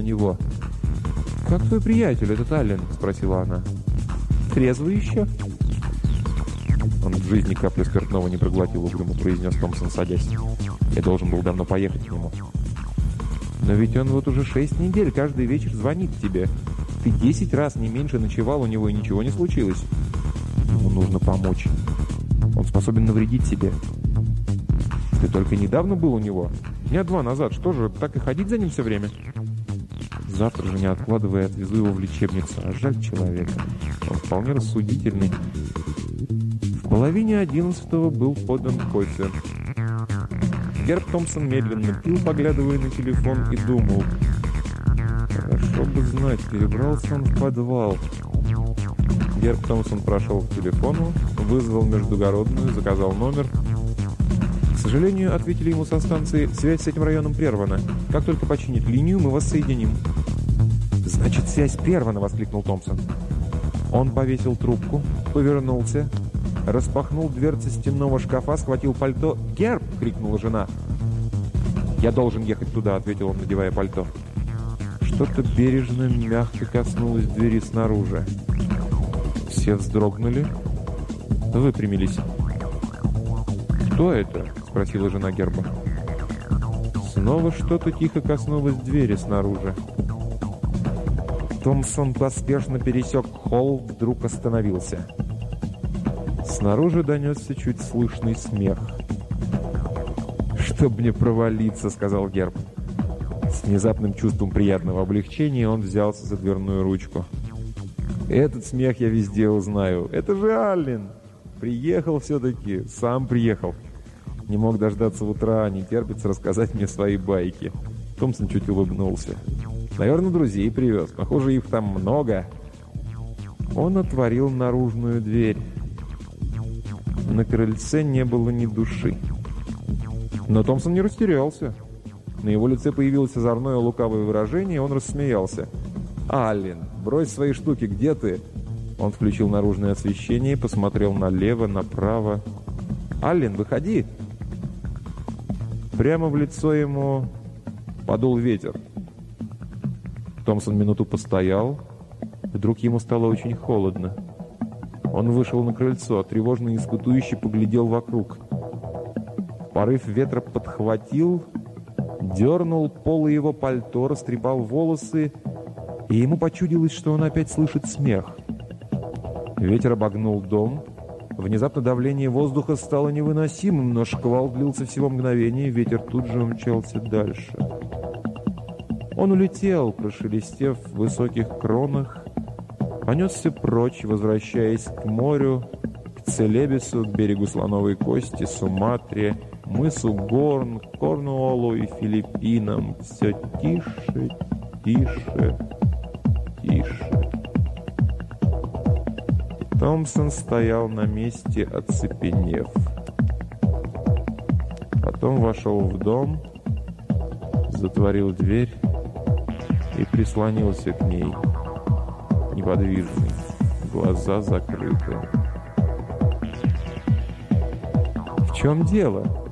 него. «Как твой приятель, этот Аллен?» – спросила она. «Трезвый еще?» «Он в жизни каплю спиртного не проглотил», – угрюмо произнес Томпсон, садясь. «Я должен был давно поехать к нему». «Но ведь он вот уже 6 недель каждый вечер звонит тебе. Ты 10 раз не меньше ночевал у него, и ничего не случилось. Ему нужно помочь. Он способен навредить себе. Ты только недавно был у него? Дня 2 назад. Что же, так и ходить за ним все время?» «Завтра же, не откладывая, отвезу его в лечебницу. А жаль человека. Он вполне рассудительный». В половине 11-го был подан кофе. Герб Томпсон медленно пил, поглядывая на телефон, и думал: «Хорошо бы знать, перебрался он в подвал». Герб Томпсон прошел к телефону, вызвал междугородную, заказал номер. «К сожалению, — ответили ему со станции, — связь с этим районом прервана. Как только починит линию, мы вас соединим». «Значит, связь прервана!» — воскликнул Томпсон. Он повесил трубку, повернулся, распахнул дверцы стенного шкафа, схватил пальто. «Герб!» — крикнула жена. «Я должен ехать туда», — ответил он, надевая пальто. Что-то бережно, мягко коснулось двери снаружи. Все вздрогнули, выпрямились. «Кто это?» — спросила жена Герба. Снова что-то тихо коснулось двери снаружи. Томпсон поспешно пересек холл, вдруг остановился. Снаружи донесся чуть слышный смех. «Чтоб мне провалиться», — сказал Герб. С внезапным чувством приятного облегчения он взялся за дверную ручку. «Этот смех я везде узнаю. Это же Аллен! Приехал все-таки, сам приехал. Не мог дождаться утра, не терпится рассказать мне свои байки». Томпсон чуть улыбнулся. «Наверное, друзей привез. Похоже, их там много». Он отворил наружную дверь. На крыльце не было ни души. Но Томпсон не растерялся. На его лице появилось озорное лукавое выражение, и он рассмеялся. «Аллен, брось свои штуки, где ты?» Он включил наружное освещение, посмотрел налево, направо. «Аллен, выходи!» Прямо в лицо ему подул ветер. Томпсон минуту постоял. Вдруг ему стало очень холодно. Он вышел на крыльцо, тревожно и испытующе поглядел вокруг. Порыв ветра подхватил, дернул полы его пальто, растрепал волосы, и ему почудилось, что он опять слышит смех. Ветер обогнул дом. Внезапно давление воздуха стало невыносимым, но шквал длился всего мгновение, ветер тут же умчался дальше. Он улетел, прошелестев в высоких кронах, понесся прочь, возвращаясь к морю, к Целебесу, к берегу Слоновой Кости, Суматре, мысу Горн, Корнуоллу и Филиппинам. Все тише, тише, тише. Томпсон стоял на месте, оцепенев. Потом вошел в дом, затворил дверь и прислонился к ней, неподвижный, глаза закрыты. «В чем дело?»